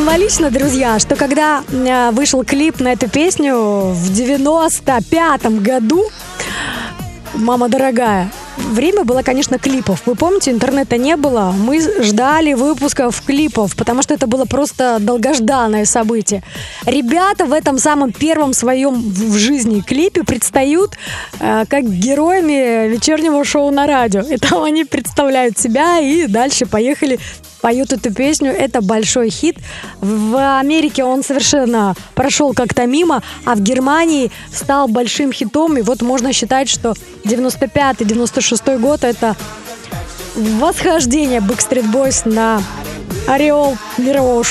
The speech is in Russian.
символично, друзья, что когда вышел клип на эту песню в 95-м году, «Мама дорогая», время было, конечно, клипов. Вы помните, интернета не было. Мы ждали выпусков клипов, потому что это было просто долгожданное событие. Ребята в этом самом первом своем в жизни клипе предстают как героями вечернего шоу на радио. И там они представляют себя и дальше поехали, поют эту песню. Это большой хит. В Америке он совершенно прошел как-то мимо, а в Германии стал большим хитом. И вот можно считать, что 95-96 год — это восхождение Backstreet Boys на ореол мирового шоу.